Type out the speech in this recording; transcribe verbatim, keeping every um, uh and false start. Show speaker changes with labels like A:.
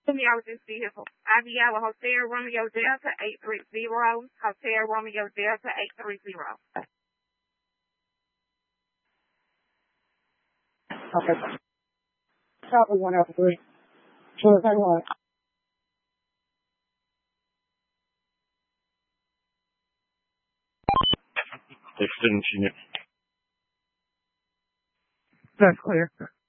A: me out this vehicle. Aviala Hotel Romeo Delta eight three zero. Hotel Romeo Delta eight three zero.
B: Okay. Copy one oh three. Sure, tell you what.
C: Extension.
B: That's clear.